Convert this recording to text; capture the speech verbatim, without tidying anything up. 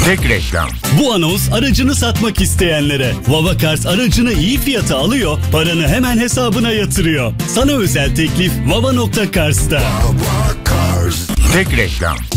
Tek reklam. Bu anons aracını satmak isteyenlere. Vava Cars aracını iyi fiyata alıyor, paranı hemen hesabına yatırıyor. Sana özel teklif Vava nokta Cars'ta. Tek reklam.